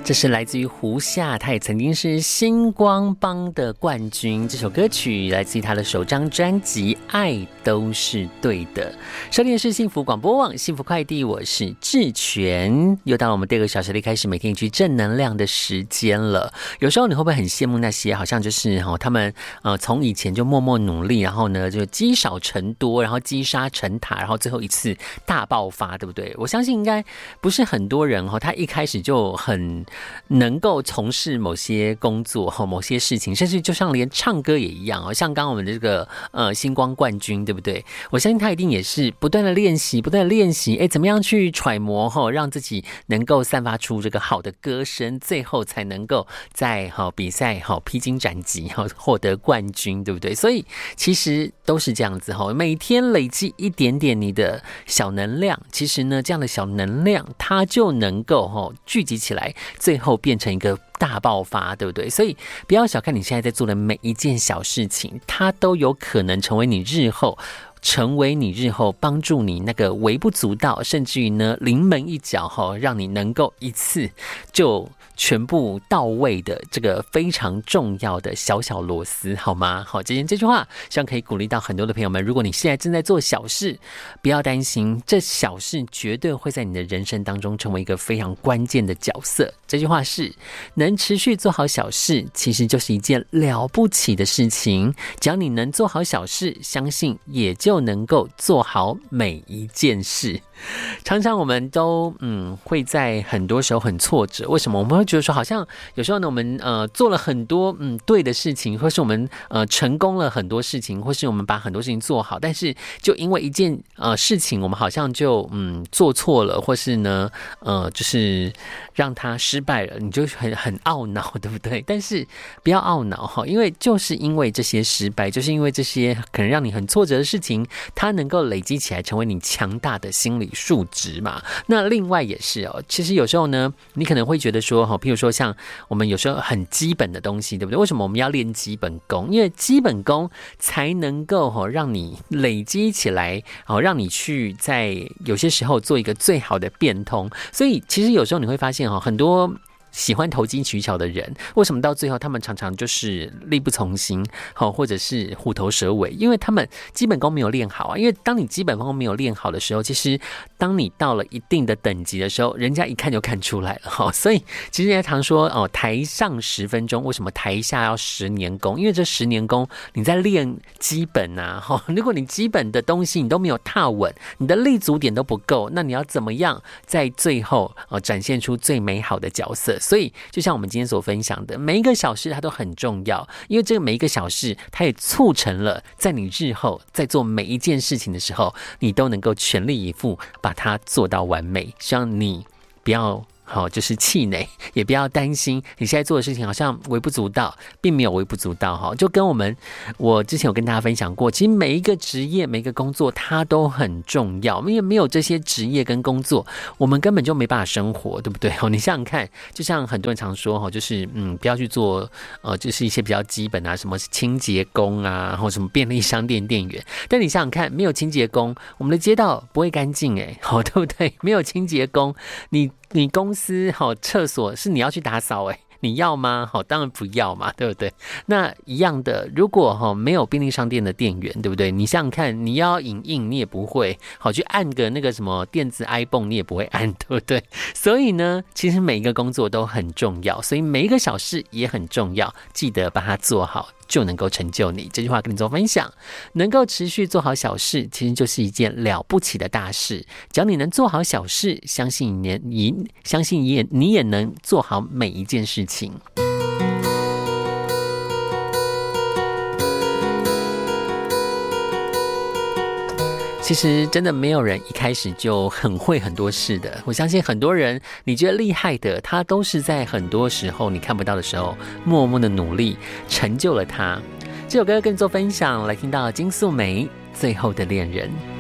这是来自于胡夏，他也曾经是星光帮的冠军。这首歌曲来自于他的首张专辑《爱都是对的》。收听的是幸福广播网，幸福快递，我是志全。又到了我们第二个小时里，开始每天一句正能量的时间了。有时候你会不会很羡慕那些好像就是他们从以前就默默努力，然后呢就积少成多，然后积沙成塔，然后最后一次大爆发，对不对？我相信应该不是很多人他一开始就很能够从事某些工作某些事情，甚至就像连唱歌也一样像刚刚我们的这个星光冠军，对不对？我相信他一定也是不断的练习，怎么样去揣摩让自己能够散发出这个好的歌声，最后才能够在比赛披荆斩棘获得冠军，对不对？所以其实都是这样子每天累积一点点你的小能量，其实呢这样的小能量它就能够聚集起来，最后变成一个大爆发，对不对？所以不要小看你现在在做的每一件小事情，它都有可能成为你日后帮助你那个微不足道，甚至于呢临门一脚让你能够一次就全部到位的这个非常重要的小小螺丝，好吗？好，今天这句话希望可以鼓励到很多的朋友们。如果你现在正在做小事，不要担心，这小事绝对会在你的人生当中成为一个非常关键的角色。这句话是：能持续做好小事，其实就是一件了不起的事情。只要你能做好小事，相信也就能够做好每一件事。常常我们都会在很多时候很挫折，为什么？我们会觉得说好像有时候呢我们做了很多对的事情，或是我们成功了很多事情，或是我们把很多事情做好，但是就因为一件事情我们好像就做错了，或是呢就是让它失败了，你就很懊恼，对不对？但是不要懊恼因为就是因为这些失败，就是因为这些可能让你很挫折的事情，它能够累积起来成为你强大的心理数值嘛。那另外也是其实有时候呢你可能会觉得说譬如说像我们有时候很基本的东西，对不对？为什么我们要练基本功？因为基本功才能够让你累积起来让你去在有些时候做一个最好的变通。所以其实有时候你会发现很多喜欢投机取巧的人，为什么到最后他们常常就是力不从心或者是虎头蛇尾？因为他们基本功没有练好因为当你基本功没有练好的时候，其实当你到了一定的等级的时候，人家一看就看出来了所以其实人家常说台上10分钟，为什么台下要10年功？因为这10年功你在练基本如果你基本的东西你都没有踏稳，你的立足点都不够，那你要怎么样在最后展现出最美好的角色？所以就像我们今天所分享的，每一个小事它都很重要，因为这个每一个小事它也促成了在你日后在做每一件事情的时候，你都能够全力以赴把它做到完美。希望你不要就是气馁，也不要担心你现在做的事情好像微不足道，并没有微不足道就跟我之前有跟大家分享过，其实每一个职业每一个工作它都很重要，因为没有这些职业跟工作，我们根本就没办法生活，对不对你想想看，就像很多人常说就是不要去做就是一些比较基本什么清洁工然后什么便利商店店员，但你想想看，没有清洁工，我们的街道不会干净对不对？没有清洁工，你公司厕所是你要去打扫你要吗？当然不要嘛，对不对？那一样的，如果没有便利商店的店员，对不对？你想想看，你要影印你也不会去按个那个什么电子 iPhone 你也不会按，对不对？所以呢其实每一个工作都很重要，所以每一个小事也很重要，记得把它做好，就能够成就你。这句话跟你做分享，能够持续做好小事，其实就是一件了不起的大事。只要你能做好小事，相信你也能做好每一件事情。其实真的没有人一开始就很会很多事的，我相信很多人你觉得厉害的，他都是在很多时候你看不到的时候默默的努力成就了他。这首歌跟你做分享，来听到金素梅《最后的恋人》。